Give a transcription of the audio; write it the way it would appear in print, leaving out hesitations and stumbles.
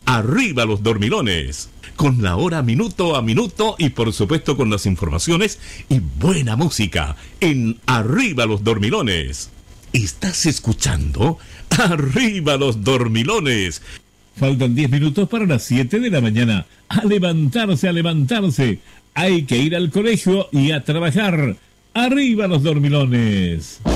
Arriba los Dormilones, con la hora minuto a minuto y por supuesto con las informaciones y buena música en Arriba los Dormilones. ¿Estás escuchando? Arriba los Dormilones. Faltan 10 minutos para las 7 de la mañana. A levantarse, a levantarse. Hay que ir al colegio y a trabajar. Arriba los Dormilones.